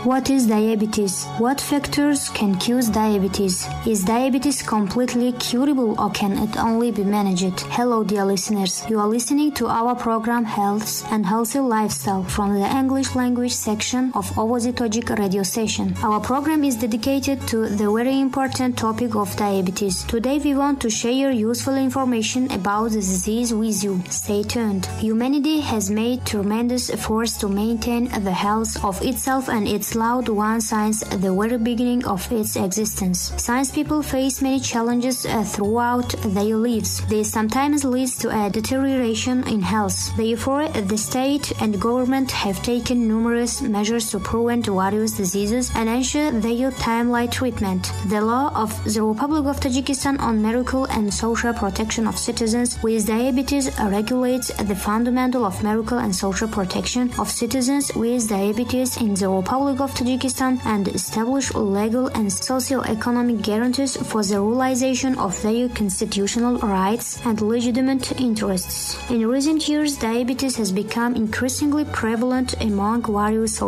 What is diabetes? What factors can cause diabetes? Is diabetes completely curable or can it only be managed? Hello dear listeners, you are listening to our program Health and Healthy Lifestyle from the English language section of Ovozi Tojik radio station. Our program is dedicated to the very important topic of diabetes. Today we want to share useful information about the disease with you. Stay tuned. Humanity has made tremendous efforts to maintain the health of itself and its loved ones since the very beginning of its existence. Science people face many challenges throughout their lives. This sometimes leads to a deterioration in health. Therefore, the state and government have taken numerous measures to prevent various diseases and ensure their timely treatment. The law of the Republic of Tajikistan on medical and social protection of citizens with diabetes regulates the fundamental of medical and social protection of citizens with diabetes in the Republic of Tajikistan and establish legal and socio-economic guarantees for the realization of their constitutional rights and legitimate interests. In recent years, diabetes has become increasingly prevalent among various